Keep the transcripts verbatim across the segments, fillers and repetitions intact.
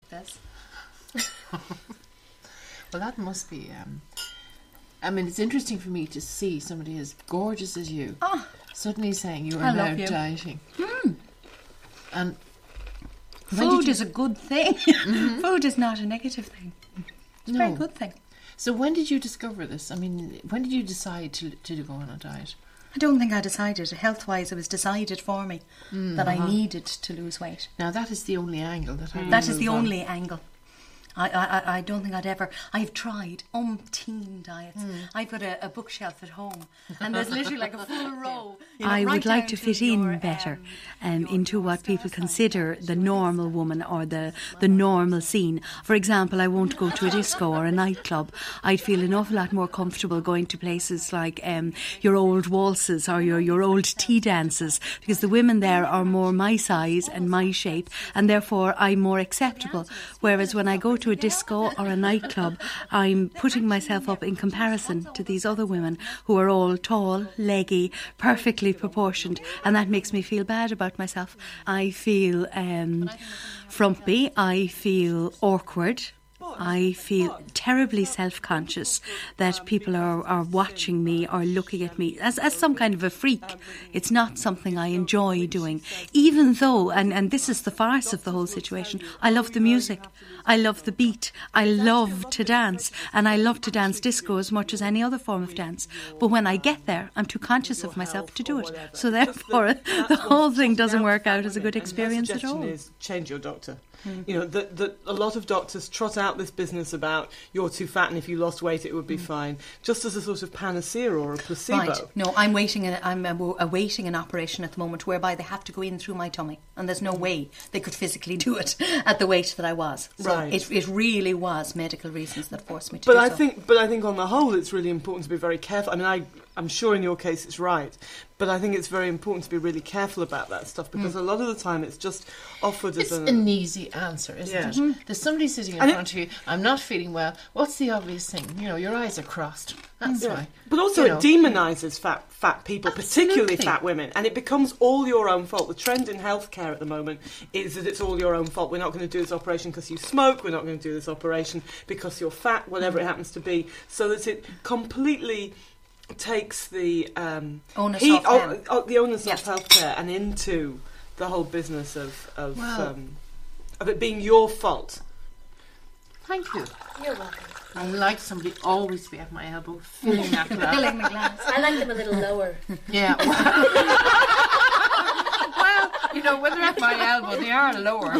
this. Well, that must be... Um, I mean, it's interesting for me to see somebody as gorgeous as you oh, suddenly saying you are I now love you. dieting. Mm. And food you... is a good thing. Mm-hmm. Food is not a negative thing. It's no. a very good thing. So when did you discover this? I mean, when did you decide to to go on a diet? I don't think I decided. Health-wise, it was decided for me mm, that uh-huh. I needed to lose weight. Now, that is the only angle that I... That is the on. only angle. I, I, I don't think I'd ever... I've tried umpteen diets. Mm. I've got a, a bookshelf at home and there's literally like a full row. You know, I right would like to to fit your, in better um, um, into what people consider the normal woman or the, the normal scene. For example, I won't go to a disco or a nightclub. I'd feel an awful lot more comfortable going to places like um, your old waltzes or your, your old tea dances, because the women there are more my size and my shape, and therefore I'm more acceptable. Whereas when I go to a disco or a nightclub, I'm putting myself up in comparison to these other women who are all tall, leggy, perfectly proportioned, and that makes me feel bad about myself. I feel um, frumpy, I feel awkward, I feel terribly self-conscious that people are, are watching me or looking at me as, as some kind of a freak. It's not something I enjoy doing, even though, and, and this is the farce of the whole situation, I love the music, I love the beat, I love to dance, and I love to dance disco as much as any other form of dance. But when I get there, I'm too conscious of myself to do it. So therefore, the whole thing doesn't work out as a good experience at all. My suggestion is change your doctor. Mm. You know, that that a lot of doctors trot out this business about you're too fat and if you lost weight it would be mm. fine, just as a sort of panacea or a placebo. Right. No, I'm waiting. An, I'm awaiting an operation at the moment whereby they have to go in through my tummy, and there's no way they could physically do it at the weight that I was. So right. It it really was medical reasons that forced me to. But do I so. think, but I think on the whole, it's really important to be very careful. I mean, I. I'm sure in your case it's right, but I think it's very important to be really careful about that stuff, because mm. a lot of the time it's just offered it's as an, an easy answer, isn't yeah. it? Mm. There's somebody sitting in and front it, of you, I'm not feeling well, what's the obvious thing? You know, your eyes are crossed. That's yeah. why. But also you it know. demonises fat fat people, Absolutely. particularly fat women, and it becomes all your own fault. The trend in healthcare at the moment is that it's all your own fault. We're not going to do this operation because you smoke, we're not going to do this operation because you're fat, whatever mm. it happens to be, so that it completely takes the um, onus he, of oh, oh, the onus yes. of healthcare and into the whole business of of, wow. um, of it being your fault. Thank you. You're welcome. I like somebody always to be at my elbow, filling that glass. Filling the glass. I like them a little lower. Yeah. Well, you know, when they're at my elbow, they are lower.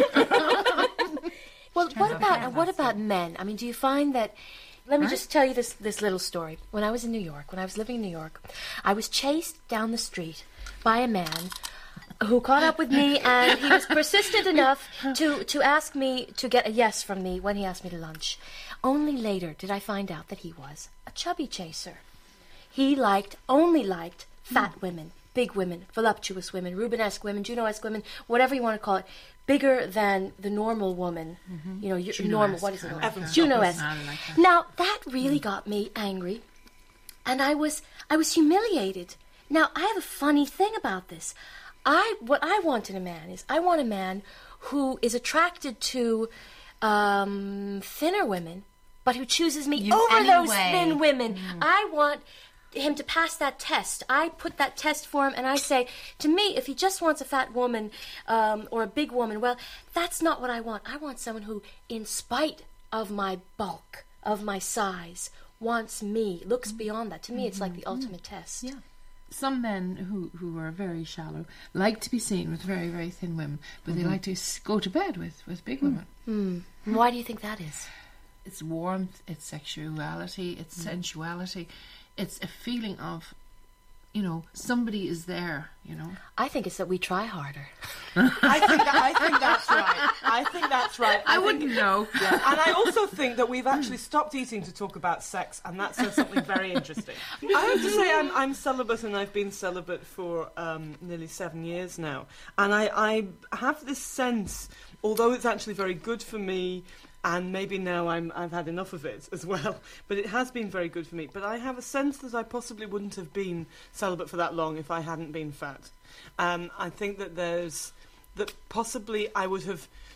Well, what about what about men? I mean, do you find that? Let me just tell you this, this little story. When I was in New York, when I was living in New York, I was chased down the street by a man who caught up with me, and he was persistent enough to, to ask me to get a yes from me when he asked me to lunch. Only later did I find out that he was a chubby chaser. He liked, only liked fat mm. women, big women, voluptuous women, Rubenesque women, Juno-esque women, whatever you want to call it. Bigger than the normal woman, mm-hmm. you know, your normal, what is it? Like Juno-esque. Like now, that really mm. got me angry, and I was, I was humiliated. Now, I have a funny thing about this. I, what I want in a man is, I want a man who is attracted to um, thinner women, but who chooses me you over anyway. those thin women. Mm. I want him to pass that test. I put that test for him, and I say, to me, if he just wants a fat woman um, or a big woman, well, that's not what I want. I want someone who, in spite of my bulk, of my size, wants me, looks beyond that. To me, mm-hmm. it's like the ultimate test. Yeah. Some men who, who are very shallow like to be seen with very, very thin women, but mm-hmm. they like to go to bed with, with big women. Mm. Mm. Why do you think that is? It's warmth, it's sexuality, it's mm. sensuality. It's a feeling of, you know, somebody is there, you know. I think it's that we try harder. I think that, I think that's right. I think that's right. I, I think, wouldn't know. Yeah. And I also think that we've actually stopped eating to talk about sex, and that says something very interesting. I have to say I'm, I'm celibate, and I've been celibate for um, nearly seven years now. And I, I have this sense, although it's actually very good for me, and maybe now I'm, I've had enough of it as well, but it has been very good for me. But I have a sense that I possibly wouldn't have been celibate for that long if I hadn't been fat. Um, I think that there's, that possibly I would have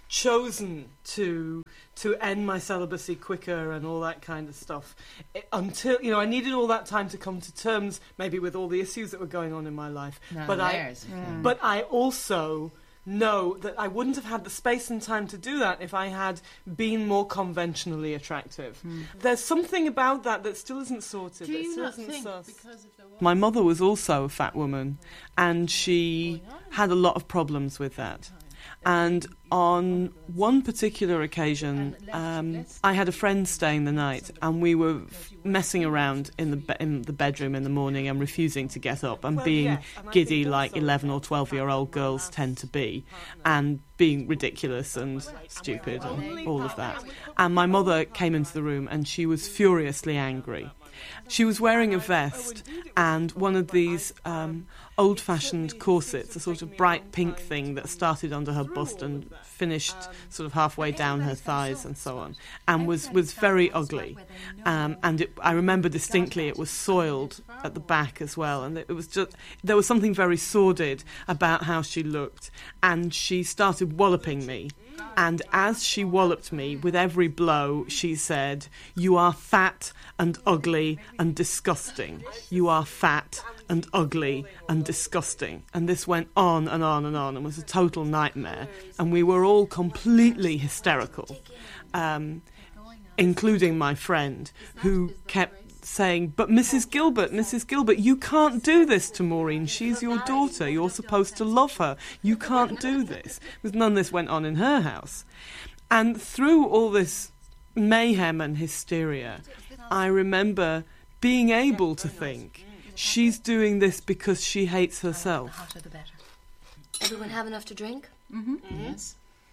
chosen to to end my celibacy quicker and all that kind of stuff. It, until, you know, I needed all that time to come to terms maybe with all the issues that were going on in my life. Now but I there's- mm. but I also know that I wouldn't have had the space and time to do that if I had been more conventionally attractive. Mm. There's something about that that still isn't sorted. Do that you still not isn't think sus. because of the My mother was also a fat woman, and she had a lot of problems with that. And on one particular occasion, um, I had a friend staying the night, and we were f- messing around in the be- in the bedroom in the morning and refusing to get up and being giddy like eleven or twelve year old girls tend to be, and being ridiculous and stupid and all of that. And my mother came into the room, and she was furiously angry. She was wearing a vest and one of these um, old-fashioned corsets, a sort of bright pink thing that started under her bust and finished sort of halfway down her thighs and so on, and was, was very ugly. Um, and it, I remember distinctly it was soiled at the back as well, and it was just, there was something very sordid about how she looked, and she started walloping me. And as she walloped me, with every blow, she said, "You are fat and ugly and disgusting. You are fat and ugly and disgusting." And this went on and on and on and was a total nightmare. And we were all completely hysterical, um, including my friend, who kept saying, "But Missus Gilbert, Missus Gilbert, you can't do this to Maureen. She's your daughter. You're supposed to love her. You can't do this." Because none of this went on in her house. And through all this mayhem and hysteria, I remember being able to think, she's doing this because she hates herself. The hotter the better. Everyone have enough to drink? Mm-hmm. Yes.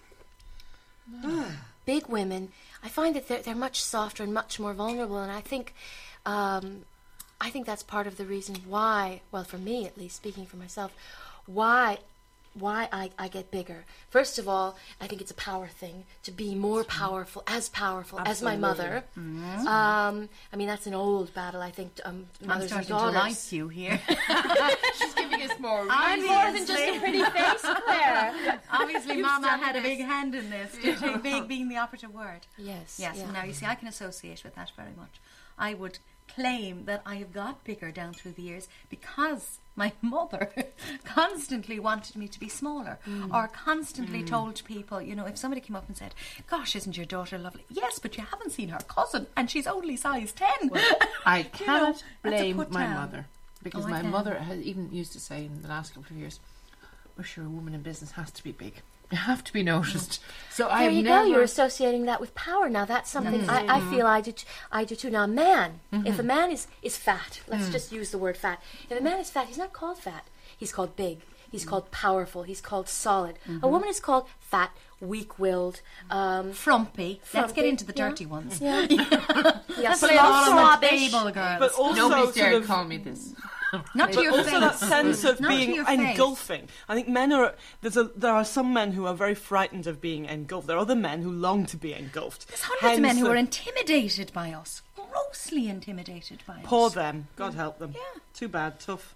Big women, I find that they're, they're much softer and much more vulnerable, and I think, um, I think that's part of the reason why, well, for me at least, speaking for myself, why, why I, I get bigger. First of all, I think it's a power thing to be more powerful, as powerful Absolutely. as my mother. Mm-hmm. Um, I mean, that's an old battle. I think um, I'm mothers and starting to daughters. like you here. She's giving us more I'm reason. more than just a pretty face, Claire. Obviously, Mama had a big hand in this. Did she? Big being the operative word. Yes. Yes, yeah. and now you see, I can associate with that very much. I would claim that I have got bigger down through the years because my mother constantly wanted me to be smaller, mm. or constantly mm. told people, you know, if somebody came up and said, "Gosh, isn't your daughter lovely?" "Yes, but you haven't seen her cousin, and she's only size ten." Well, I cannot you know, blame put my down. mother, because Oh, I my can. mother has even used to say in the last couple of years, "Well, sure, a woman in business has to be big. You have to be noticed." So There I've you never. go. You're associating that with power. Now that's something I, I feel I do. T- I do too. Now, a man. If a man is is fat, let's just use the word fat. If a man is fat, he's not called fat. He's called big. He's called powerful. He's called solid. A woman is called fat, weak-willed. Um, Frumpy. Let's get Frumpy, into the yeah. dirty ones. yeah, yeah, Let's slob- lay it all on the snobbish. table, girls. But also Nobody's sort dared of to call me this. Not to But your also face. that sense of Not to being your face. engulfing. I think men are there's a there are some men who are very frightened of being engulfed. There are other men who long to be engulfed. There's hundreds of men Hence who the- are intimidated by us. Grossly intimidated by us. Poor them. God help them. Yeah. Too bad. Tough.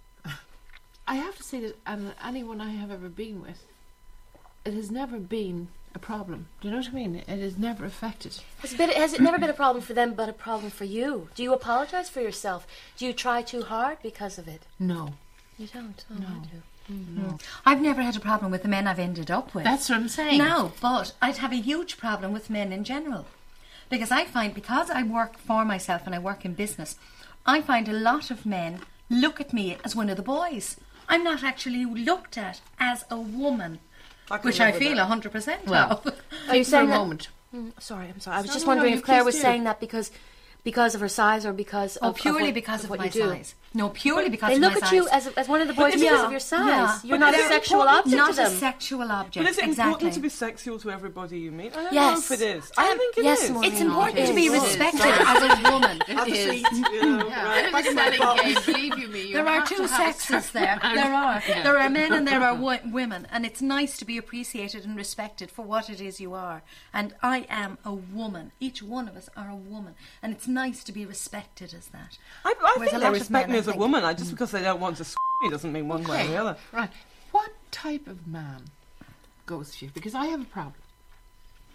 I have to say that um, anyone I have ever been with, it has never been a problem. Do you know what I mean? It has never affected. Has it, been, has it never been a problem for them, but a problem for you? Do you apologize for yourself? Do you try too hard because of it? No. You don't. Oh, No. I do. No. I've never had a problem with the men I've ended up with. That's what I'm saying. No, but I'd have a huge problem with men in general. Because I find, because I work for myself and I work in business, I find a lot of men look at me as one of the boys. I'm not actually looked at as a woman, I can which live I with feel that. one hundred percent Well, of. Are you For a saying that? moment. Mm, sorry, I'm sorry. I was No, just no, wondering no, if Claire you was please do. saying that because because of her size or because Oh, of purely of what, because of of what my you do. size. No, purely because They of look my at size. you as, as one of the boys is because it- of your size. yeah. You're But not a is it sexual important- object Not to them. a sexual object. But is it exactly. important to be sexual to everybody you meet? I don't Yes. know if it is. I Um, think it yes, is. Maureen. It's important It to be is. respected as a woman. Have a is. seat, you know, Yeah, right, I'm back a in my selling box. game, believe you me. You There are have two to have a sexes certain there. amount. There are. Yeah. There are men and there are wo- women, and it's nice to be appreciated and respected for what it is you are. And I am a woman. Each one of us are a woman, and it's nice to be respected as that. I, I Whereas a think they lot of respect men, me I as a think- woman. I, just because they don't want to s me doesn't mean one way or the other. Right. What type of man goes for you? Because I have a problem.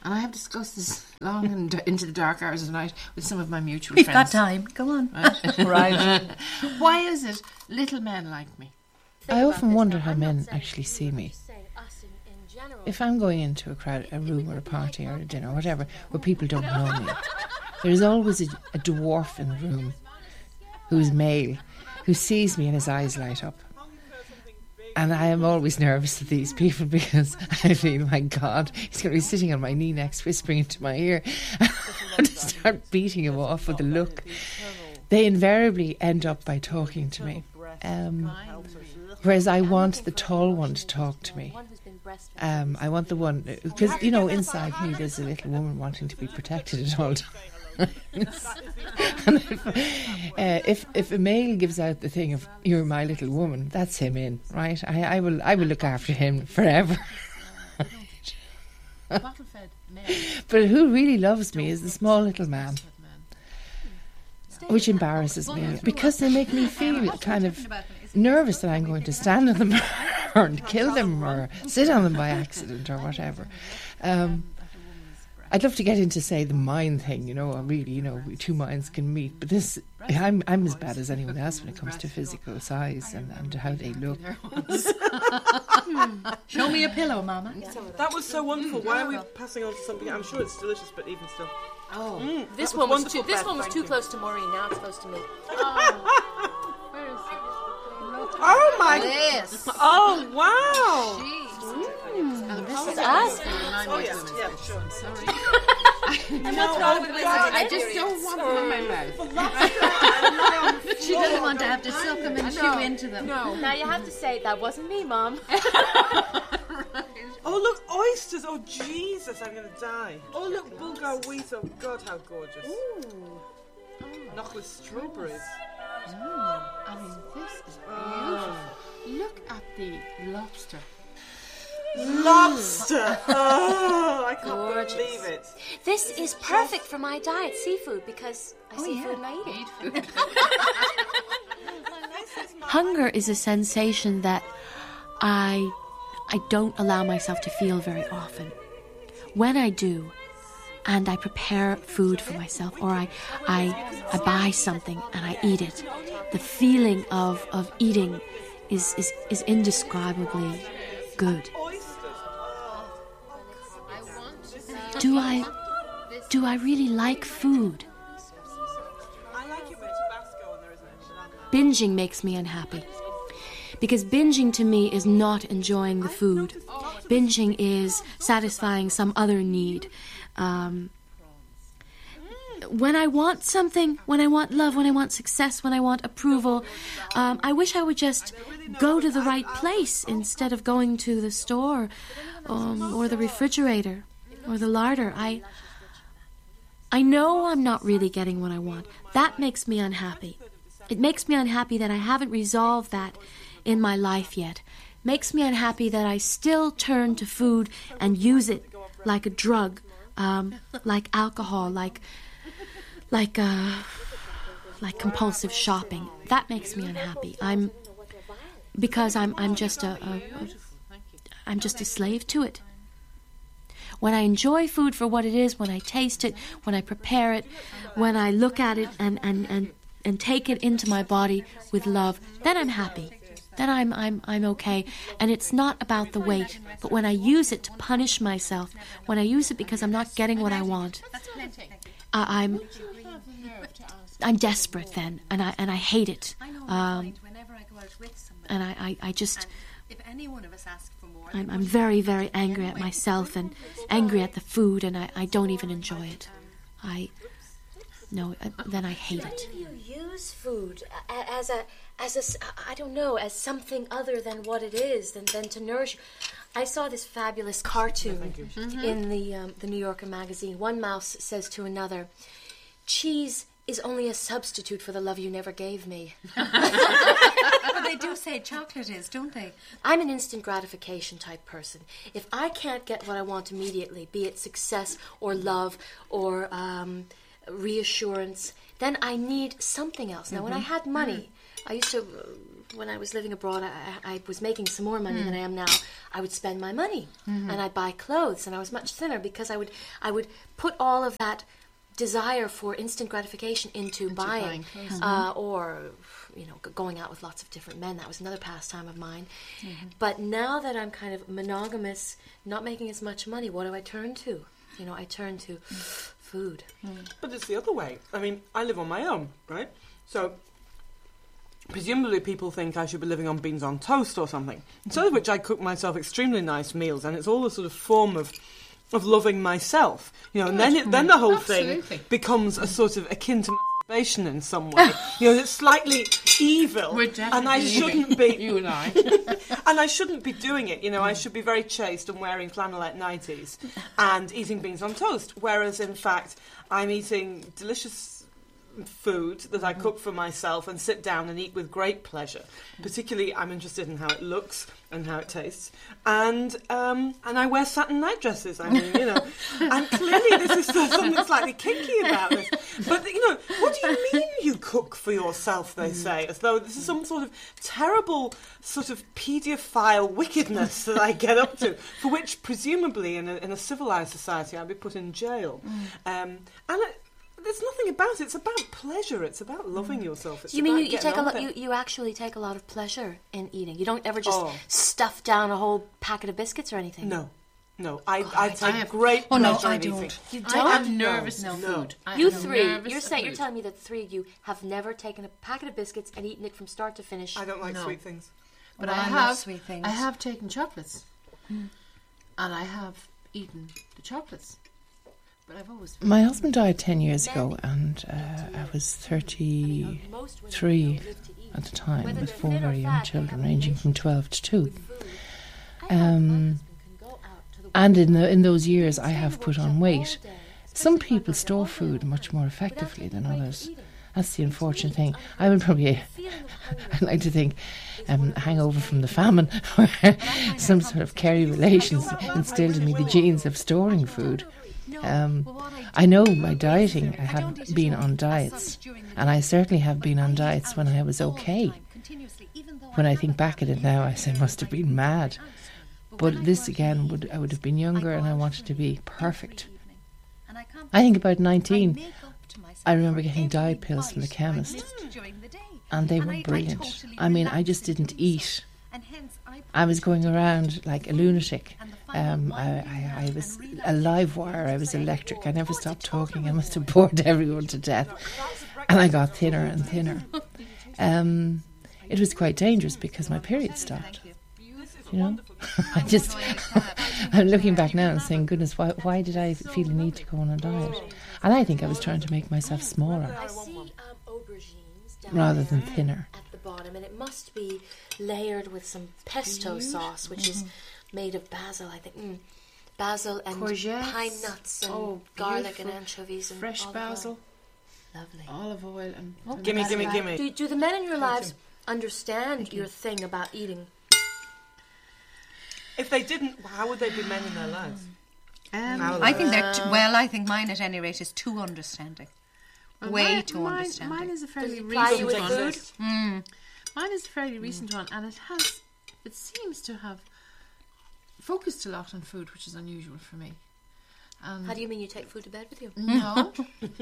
And I have discussed this long and into the dark hours of the night with some of my mutual We've friends. got time. Go on. Right. Right. Why is it little men like me? I often wonder how men actually see me. If I'm going into a crowd, a room or a party or a dinner or whatever, where people don't know me, there's always a, a dwarf in the room who's male, who sees me and his eyes light up. And I am always nervous of these people because I feel, my God, he's going to be sitting on my knee next, whispering into my ear. And to start beating him off with a look. They invariably end up by talking to me. Um, whereas I want the tall one to talk to me. Um, I want the one, because, you know, inside me there's a little woman wanting to be protected at all times. And if, uh, if if a male gives out the thing of "you're my little woman," that's him in, right? I, I will I will look after him forever. But who really loves me is the small little man, which embarrasses me because they make me feel kind of nervous that I'm going to stand on them or kill them or sit on them by accident or whatever. Um, I'd love to get into, say, the mind thing, you know, really, you know, two minds can meet. But this, I'm I'm as bad as anyone else when it comes to physical size and, and how they look. Show me a pillow, Mama. That was so wonderful. Why are we passing on to something? I'm sure it's delicious, but even still. Oh, Mm, this that one was wonderful, too. This Beth, one was thank too you. close to Maureen. Now it's close to me. Oh my! Yes. Oh wow! This is us. Oh yes, yeah, sure. I just don't want them in my mouth. She doesn't want to have to suck them and chew into them. No. Now you have to say that wasn't me, Mom. Oh look, oysters! Oh Jesus, I'm gonna die. Oh look, bulgur wheat. Oh God, how gorgeous! Noch with strawberries. I mean, this is beautiful. Look at the lobster. Lobster! Oh, I can't Gorgeous. believe it. This is perfect for my diet, seafood, because I see yeah. food and I eat it. Hunger is a sensation that I I don't allow myself to feel very often. When I do, and I prepare food for myself, or I I, I buy something and I eat it, the feeling of, of eating is, is, is indescribably good. Do I do I really like food? I like it with Tabasco and there isn't any. Binging makes me unhappy. Because binging to me is not enjoying the food. Binging is satisfying some other need. Um, when I want something, when I want love, when I want success, when I want approval, um, I wish I would just go to the right place instead of going to the store um, or the refrigerator or the larder. I, I know I'm not really getting what I want. That makes me unhappy. It makes me unhappy that I haven't resolved that in my life yet. Makes me unhappy that I still turn to food and use it like a drug, um, like alcohol, like like uh, like compulsive shopping. That makes me unhappy. I'm because I'm I'm just a, a, a I'm just a slave to it. When I enjoy food for what it is, when I taste it, when I prepare it, when I look at it and and, and, and take it into my body with love, then I'm happy. Then I'm I'm I'm okay. And it's not about the weight, but when I use it to punish myself, when I use it because I'm not getting what I want, uh, I'm I'm desperate then, and I and I hate it. Um, Whenever I go out with somebody, and I, I, I just if any one of us ask for more, I'm I'm very very angry at myself and angry at the food, and I, I don't even enjoy it. I no, uh, then I hate it. You use food a- as a, as a, s- I don't know, as something other than what it is, than, than to nourish you. I saw this fabulous cartoon in the um, the New Yorker magazine. One mouse says to another, "Cheese is only a substitute for the love you never gave me." but they do say chocolate is, don't they? I'm an instant gratification type person. If I can't get what I want immediately, be it success or love or um, reassurance, then I need something else. Now, when I had money, I used to uh, when I was living abroad, I, I was making some more money mm. than I am now. I would spend my money mm-hmm. and I'd buy clothes, and I was much thinner because I would I would put all of that desire for instant gratification into, into buying, buying uh, or you know, g- going out with lots of different men. That was another pastime of mine. Mm-hmm. But now that I'm kind of monogamous, not making as much money, what do I turn to? You know, I turn to mm. food. Mm. But it's the other way. I mean, I live on my own, right? So presumably people think I should be living on beans on toast or something. Instead of which I cook myself extremely nice meals, and it's all a sort of form of of loving myself, you know, and then it, then the whole Absolutely. thing becomes a sort of akin to masturbation in some way. You know, it's slightly evil, and I shouldn't be. You and I, and I shouldn't be doing it. You know, I should be very chaste and wearing flannelette nighties and eating beans on toast. Whereas, in fact, I'm eating delicious food that I cook for myself and sit down and eat with great pleasure. Particularly, I'm interested in how it looks and how it tastes, and um, and I wear satin night dresses. I mean, you know, and clearly this is something slightly kinky about this. But you know, what do you mean you cook for yourself? They say, as though this is some sort of terrible sort of paedophile wickedness that I get up to, for which presumably in a, in a civilized society I'd be put in jail. Mm. Um, and. I, There's nothing about it. It's about pleasure. It's about loving yourself. It's you mean about you, you take a lot? You, you actually take a lot of pleasure in eating. You don't ever just oh. stuff down a whole packet of biscuits or anything. No, no. I God, I take I have, great oh, pleasure no, I in don't. eating. You don't. I'm nervous no, of no. food. I You am three. nervous You're of saying food. you're telling me that three of you have never taken a packet of biscuits and eaten it from start to finish. I don't like No. sweet things. But Well, I I have. love sweet things. I have taken chocolates, mm. and I have eaten the chocolates. But I've always. My husband died ten years ago, and uh, I was thirty-three at the time, with four very young children, ranging from twelve to two. Um, and in the, in those years, I have put on weight. Some people store food much more effectively than others. That's the unfortunate thing. I would probably, I'd like to think, um, hangover from the famine, where some sort of Kerry relations instilled in me the genes of storing food. Um, I know by dieting, I have been on diets, and I certainly have been on diets when I was okay. When I think back at it now, I say I must have been mad. But this again, would I would have been younger, and I wanted to be perfect. I think about nineteen, I remember getting diet pills from the chemist, and they were brilliant. I mean, I just didn't eat. I was going around like a lunatic. Um, I, I, I was a live wire. I was electric. I never stopped talking. I must have bored everyone to death. And I got thinner and thinner. Um, it was quite dangerous because my period stopped. You know, I just, I'm looking back now and saying, goodness, why, why did I feel the need to go on a diet? And I think I was trying to make myself smaller rather than thinner. Bottom, and it must be layered with some pesto sauce, which mm-hmm. is made of basil, I think. Mm. Basil and courgettes, pine nuts and oh, garlic and anchovies and fresh basil, oil. Lovely olive oil and. Oh, gimme, gimme, gimme. Do, do the men in your lives understand your thing about eating? If they didn't, how would they be men in their lives? Um, I think they're t- well. I think mine, at any rate, is too understanding. Well, Way mine, too mine, understanding. Mine is a fairly ply you recent with one. food? Mm. Mine is a fairly recent mm. one, and it has, it seems to have focused a lot on food, which is unusual for me. And how do you mean you take food to bed with you? No.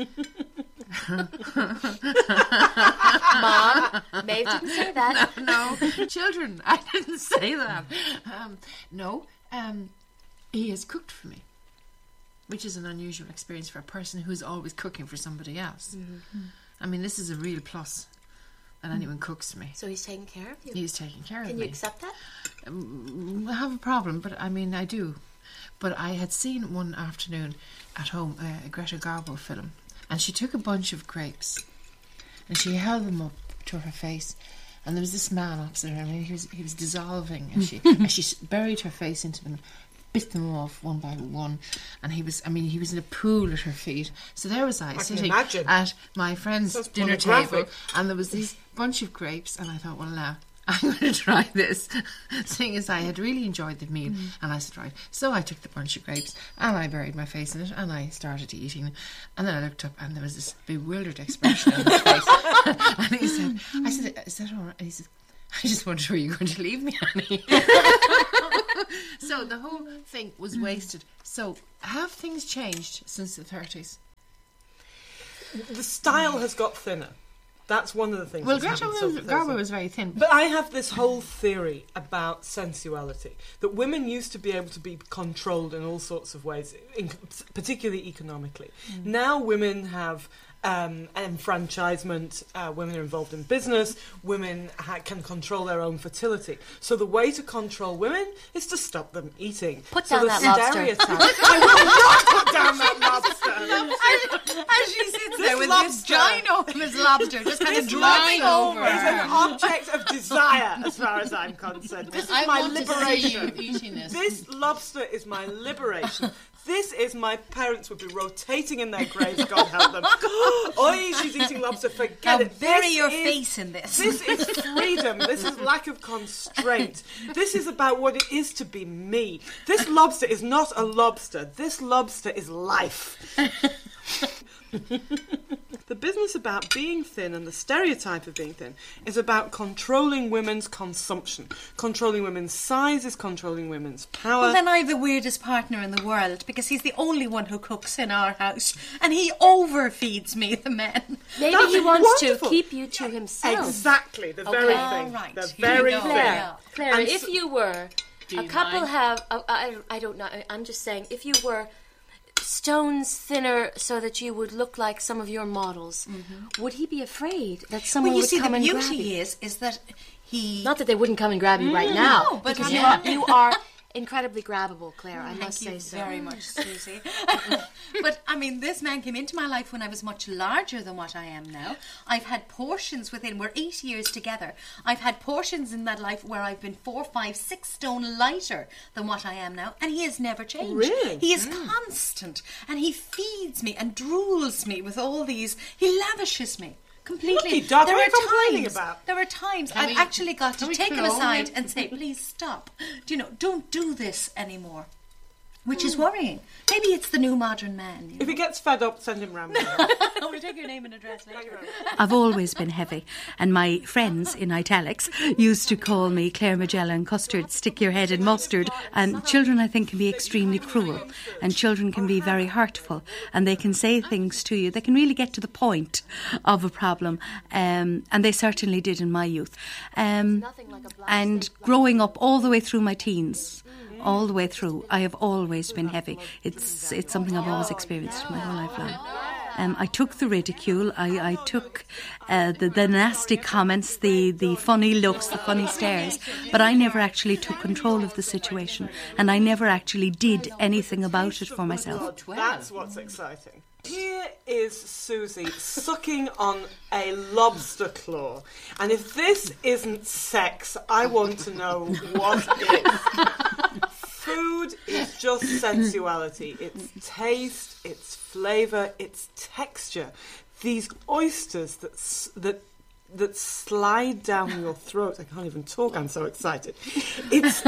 Mom, Maeve didn't say that. No, no. Children, I didn't say that. Um, no, um, he has cooked for me, which is an unusual experience for a person who's always cooking for somebody else. Mm-hmm. I mean, this is a real plus that anyone cooks for me. So he's taking care of you? He's taking care Can of you me. Can you accept that? Um, I have a problem, but I mean, I do. But I had seen one afternoon at home uh, a Greta Garbo film, and she took a bunch of grapes and she held them up to her face, and there was this man opposite her. I mean, he was he was dissolving, and she and she buried her face into them, bit them off one by one, and he was I mean he was in a pool at her feet. So there was I, I sitting imagine. at my friend's Sounds dinner table, pornographic. and there was this bunch of grapes, and I thought, well, now I'm going to try this, seeing as I had really enjoyed the meal. Mm. And I said, right. So I took the bunch of grapes and I buried my face in it and I started eating them. And then I looked up and there was this bewildered expression on his face. And he said, I said, is that all right? And he said, I just wondered, were you going to leave me, Annie? So the whole thing was wasted. So have things changed since the thirties? The style has got thinner. That's one of the things. Well, that's Greta Garbo was very thin. But I have this whole theory about sensuality, that women used to be able to be controlled in all sorts of ways, in, particularly economically. Mm. Now women have um, enfranchisement, uh, women are involved in business, women ha- can control their own fertility. So the way to control women is to stop them eating. Put so down the that lobster. stereotype- I will not put down that lobster. As she sits This there with lobster- this ginormous lobster just kind of This dropping lobster over. is an object of desire, as far as I'm concerned. This is I my want liberation. to see you eating this. This lobster is my liberation. This is my parents would be rotating in their graves, God help them. Oi, she's eating lobster, forget Now it. bury This your is- face in this. This is freedom. This is lack of constraint. This is about what it is to be me. This lobster is not a lobster. This lobster is life. The business about being thin and the stereotype of being thin is about controlling women's consumption. Controlling women's sizes, controlling women's power. Well, then I have the weirdest partner in the world because he's the only one who cooks in our house and he overfeeds me, the men. Maybe That's he wants wonderful. to keep you to himself. Exactly, the very All thing. right, The here we very go. thing. Claire, Claire, And if so- you were Do a you couple mind? have uh, I, I don't know, I'm just saying, if you were stones thinner so that you would look like some of your models, would he be afraid that someone Well, you would see, the come and grab beauty you? is is that he. Not that they wouldn't come and grab you right now, no, but because yeah. you are you are incredibly grabbable, Claire. I Thank must you say so. very much, Susie. But I mean, this man came into my life when I was much larger than what I am now. I've had portions within. We're eight years together. I've had portions in that life where I've been four, five, six stone lighter than what I am now, and he has never changed. Really? He is constant, and he feeds me and drools me with all these. He lavishes me. Completely. Lucky dog, there what are are you complaining times. about? There are times Can I've we- actually got can to we take him clone aside him? and say, "Please stop. Do you know? Don't do this anymore." Which is worrying. Maybe it's the new modern man. You If know? he gets fed up, send him round. We'll take your name and address later. I've always been heavy, and my friends in italics used to call me Claire Magellan Custard, stick your head in mustard. And children, I think, can be extremely cruel, and children can be very hurtful, and they can say things to you. They can really get to the point of a problem, um, and they certainly did in my youth. Um, and growing up all the way through my teens, all the way through, I have always been heavy. It's it's something I've always experienced my whole life long. Um, I took the ridicule, I, I took uh, the, the nasty comments, the, the funny looks, the funny stares, but I never actually took control of the situation, and I never actually did anything about it for myself. That's what's exciting. Here is Susie sucking on a lobster claw. And if this isn't sex, I want to know what is. Food is just sensuality. It's taste, it's flavour, it's texture. These oysters that s- that that slide down your throat. I can't even talk, I'm so excited. It's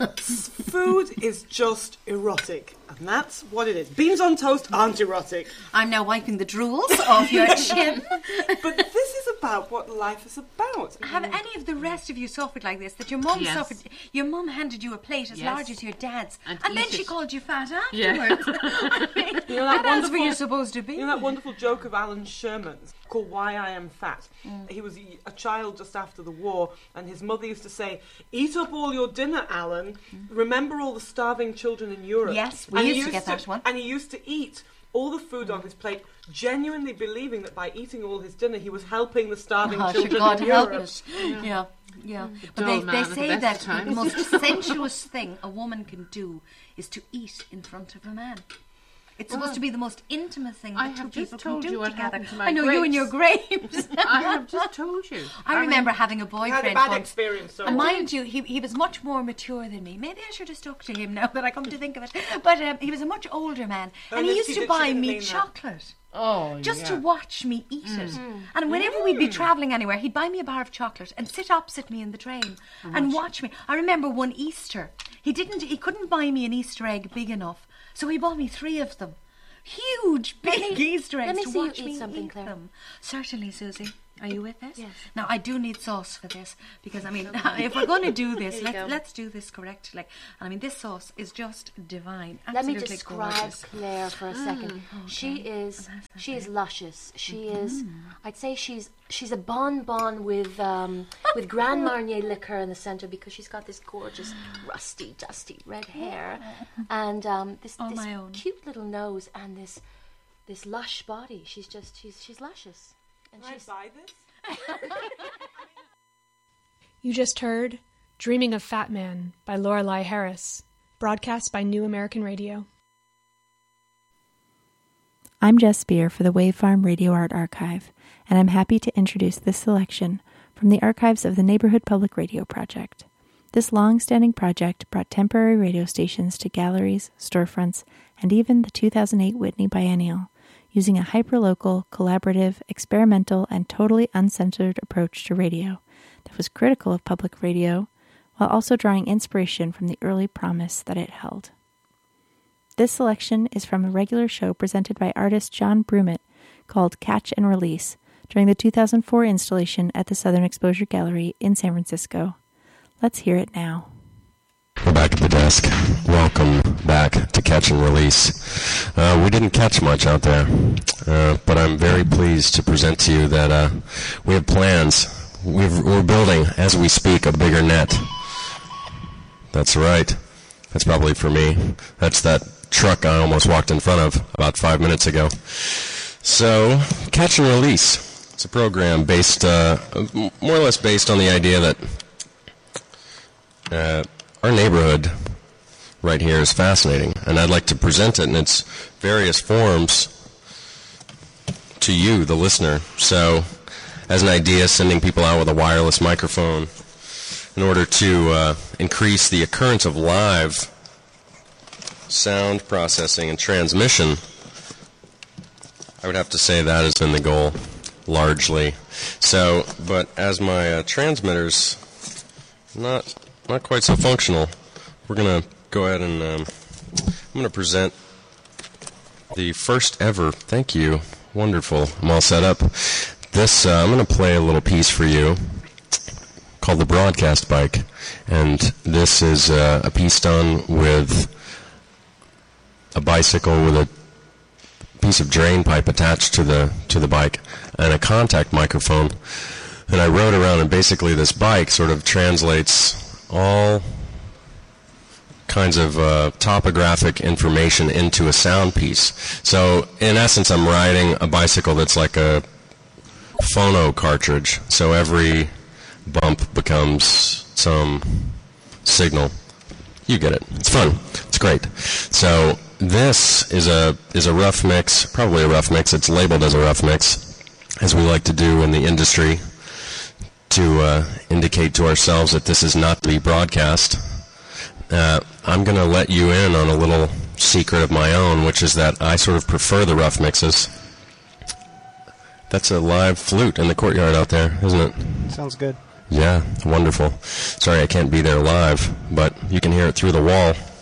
food is just erotic, and that's what it is. Beans on toast aren't erotic. I'm now wiping the drools off your chin. But this is about what life is about. Have any of the rest of you suffered like this? That your mum Yes. suffered, your mum handed you a plate as Yes. large as your dad's, And and, then eat she it. called you fat Yeah. afterwards. I mean, You know that what else were wonderful- you supposed to be? You know that wonderful joke of Alan Sherman's called Why I Am Fat? Mm. He was a child just after the war, and his mother used to say, "Eat up all your dinner, Alan. Remember all the starving children in Europe." Mm. Yes, we And he used to get that one. And he used to eat all the food on his plate, genuinely believing that by eating all his dinner, he was helping the starving Oh, children God in help Europe. us. Yeah, yeah. But dull they, man they at the say best that of times. the most sensuous thing a woman can do is to eat in front of a man. It's supposed to be the most intimate thing I that two have just people told can do you what together. happened to my I know you and your grapes. I have just told you. I remember having a I had a boyfriend bad once. experience. So And mind you, he, he was much more mature than me. Maybe I should have stuck to him now that I come to think of it. But um, he was a much older man. Oh, and he yes, used he to did- she buy didn't me mean that. chocolate. Oh, Just yeah. to watch me eat it. And whenever we'd be travelling anywhere, he'd buy me a bar of chocolate and sit opposite me in the train and watch me. I remember one Easter, he didn't, he couldn't buy me an Easter egg big enough, so he bought me three of them. Huge, big Easter eggs let me to see you watch eat me something, eat Claire. them. Certainly, Susie. Are you with this? Yes. Now, I do need sauce for this because, I mean, if we're going to do this, let's, go. let's do this correctly. I mean, this sauce is just divine. Let me Absolutely describe gorgeous. Claire for a second. Okay. She is she is luscious. She Mm-hmm. is, I'd say she's she's a bonbon with um, with Grand Marnier liquor in the centre because she's got this gorgeous rusty, dusty red hair and um, this, On this my own. cute little nose and this this lush body. She's just she's she's luscious. And Can I she's buy this? You just heard Dreaming of Fat Man by Lorelei Harris, broadcast by New American Radio. I'm Jess Spear for the Wave Farm Radio Art Archive, and I'm happy to introduce this selection from the archives of the Neighborhood Public Radio Project. This long-standing project brought temporary radio stations to galleries, storefronts, and even the two thousand eight Whitney Biennial, using a hyperlocal, collaborative, experimental, and totally uncensored approach to radio that was critical of public radio, while also drawing inspiration from the early promise that it held. This selection is from a regular show presented by artist John Brummett called Catch and Release during the two thousand four installation at the Southern Exposure Gallery in San Francisco. Let's hear it now. We're back at the desk. Welcome back to Catch and Release. Uh, we didn't catch much out there, uh, but I'm very pleased to present to you that uh, we have plans. We've, we're building, as we speak, a bigger net. That's right. That's probably for me. That's that truck I almost walked in front of about five minutes ago. So, Catch and Release. It's a program based, uh, more or less based on the idea that uh, our neighborhood right here is fascinating, and I'd like to present it in its various forms to you, the listener. So, as an idea, sending people out with a wireless microphone in order to uh, increase the occurrence of live sound processing and transmission, I would have to say that has been the goal, largely. So, but as my uh, transmitters not not quite so functional, we're going to go ahead and um, I'm going to present the first ever, thank you, wonderful, I'm all set up. This, uh, I'm going to play a little piece for you called the Broadcast Bike, and this is uh, a piece done with a bicycle with a piece of drain pipe attached to the to the bike and a contact microphone. And I rode around, and basically this bike sort of translates all kinds of uh, topographic information into a sound piece. So in essence, I'm riding a bicycle that's like a phono cartridge. So every bump becomes some signal. You get it. It's fun. It's great. So this is a is a rough mix, probably a rough mix. It's labeled as a rough mix, as we like to do in the industry, to uh, indicate to ourselves that this is not to be broadcast. Uh, I'm going to let you in on a little secret of my own, which is that I sort of prefer the rough mixes. That's a live flute in the courtyard out there, isn't it? Sounds good. Yeah, wonderful. Sorry I can't be there live, but you can hear it through the wall.